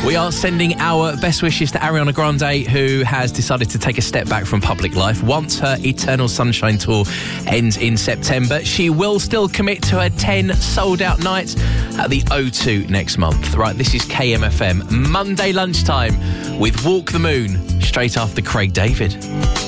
We are sending our best wishes to Ariana Grande, who has decided to take a step back from public life. Once her Eternal Sunshine tour ends in September, she will still commit to her 10 sold-out nights at the O2 next month. Right, this is KMFM, Monday lunchtime with Walk the Moon, straight after Craig David.